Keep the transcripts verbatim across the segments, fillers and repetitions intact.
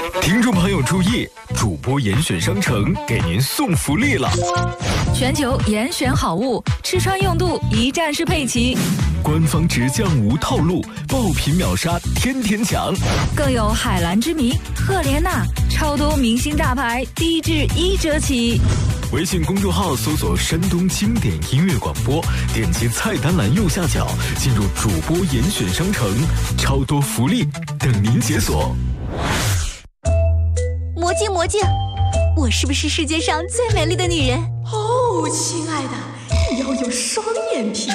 听众朋友注意，主播严选商城给您送福利了！ 全球严选好物，吃穿用度一站式配齐。 官方直降无套路，爆品秒杀天天抢。 更有海蓝之谜、赫莲娜，超多明星大牌，低至一折起。 微信公众号搜索山东经典音乐广播，点击菜单栏右下角，进入主播严选商城，超多福利等您解锁。 魔镜魔镜，我是不是世界上最美丽的女人？ 哦，亲爱的，你要有双眼皮。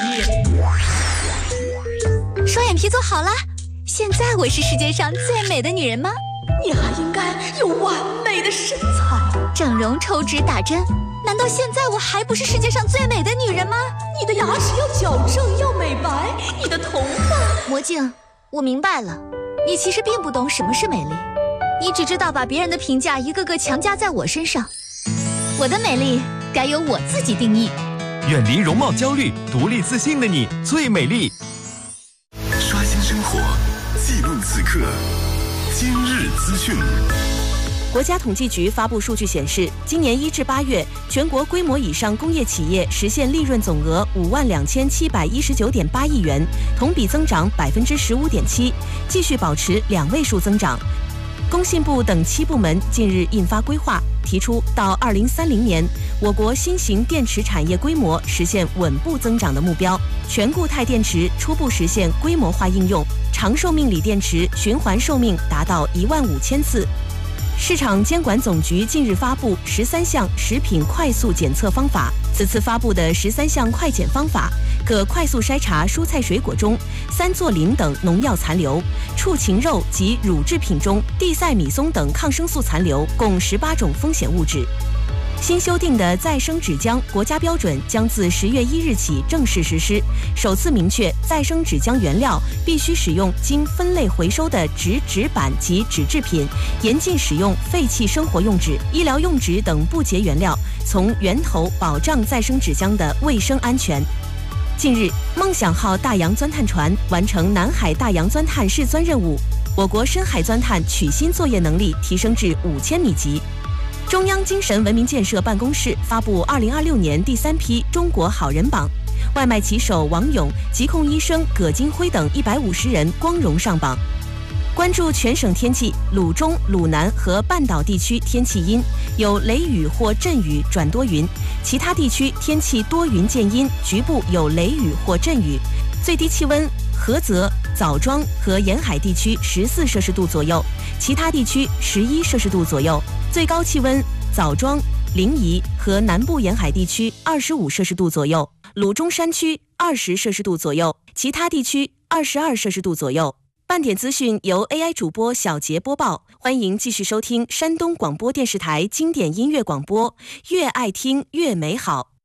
双眼皮做好了，现在我是世界上最美的女人吗？ 你还应该有完美的身材。 整容、抽脂、打针，难道现在我还不是世界上最美的女人吗？ 你的牙齿要矫正，要美白，你的头发…… 魔镜，我明白了，你其实并不懂什么是美丽，你只知道把别人的评价一个个强加在我身上。我的美丽该由我自己定义。 远离容貌焦虑，独立自信的你最美丽。 刷新生活，记录此刻，今日资讯。 国家统计局发布数据显示，今年一至八月，全国规模以上工业企业实现利润总额五万两千七百一十九点八亿元，同比增长百分之十五点七，继续保持两位数增长。工信部等七部门近日印发规划，提出到二零三零年，我国新型电池产业规模实现稳步增长的目标，全固态电池初步实现规模化应用，长寿命锂电池循环寿命达到一万五千次。市场监管总局近日发布十三项食品快速检测方法，此次发布的十三项快检方法，可快速筛查蔬菜水果中三唑磷等农药残留、畜禽肉及乳制品中地塞米松等抗生素残留，共十八种风险物质。新修订的再生纸浆国家标准将自十月一日起正式实施，首次明确再生纸浆原料必须使用经分类回收的纸、纸板及纸制品，严禁使用废弃生活用纸、医疗用纸等不洁原料，从源头保障再生纸浆的卫生安全。近日，梦想号大洋钻探船完成南海大洋钻探试钻任务，我国深海钻探取芯作业能力提升至五千米级。中央精神文明建设办公室发布二零二六年第三批中国好人榜，外卖骑手王勇、疾控医生葛金辉等一百五十人光荣上榜。关注全省天气，鲁中、鲁南和半岛地区天气阴，有雷雨或阵雨转多云，其他地区天气多云见阴，局部有雷雨或阵雨。最低气温，菏泽、枣庄和沿海地区十四摄氏度左右，其他地区十一摄氏度左右。最高气温，枣庄、临沂和南部沿海地区二十五摄氏度左右，鲁中山区二十摄氏度左右，其他地区二十二摄氏度左右。半点资讯由 A I 主播小杰播报，欢迎继续收听山东广播电视台经典音乐广播，越爱听越美好。